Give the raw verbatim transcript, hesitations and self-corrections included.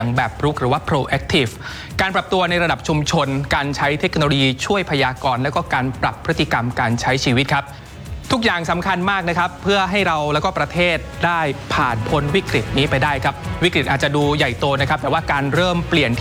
แบบรุกหรือว่า proactive การปรับตัวในระดับชุมชนการใช้เทคโนโลยีช่วยพยากรณ์และก็การปรับพฤติกรรมการใช้ชีวิตครับทุกอย่างสำคัญมากนะครับเพื่อให้เราแล้วก็ประเทศได้ผ่านพ้นวิกฤตนี้ไปได้ครับวิกฤตอาจจะดูใหญ่โตนะครับแต่ว่าการเริ่มเปลี่ยน